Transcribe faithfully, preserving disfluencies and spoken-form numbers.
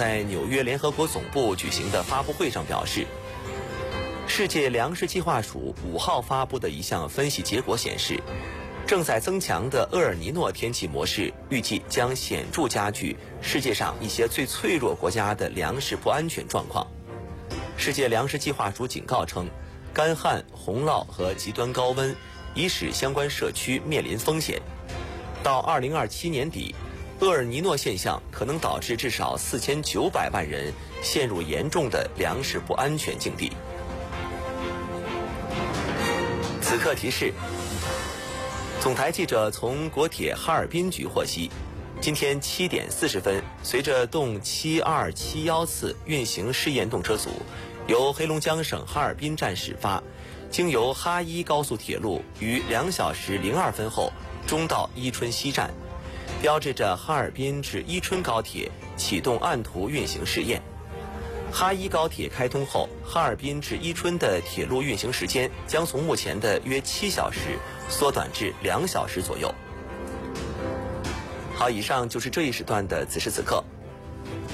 在纽约联合国总部举行的发布会上表示，世界粮食计划署五号发布的一项分析结果显示，正在增强的厄尔尼诺天气模式预计将显著加剧世界上一些最脆弱国家的粮食不安全状况。世界粮食计划署警告称，干旱、洪涝和极端高温已使相关社区面临风险。到二零二七年底，厄尔尼诺现象可能导致至少四千九百万人陷入严重的粮食不安全境地。此刻提示：总台记者从国铁哈尔滨局获悉，今天七点四十分，随着动七二七一次运行试验动车组由黑龙江省哈尔滨站始发，经由哈伊高速铁路于两小时零二分后终到伊春西站，标志着哈尔滨至伊春高铁启动按图运行试验。哈伊高铁开通后，哈尔滨至伊春的铁路运行时间将从目前的约七小时缩短至两小时左右。好，以上就是这一时段的此时此刻。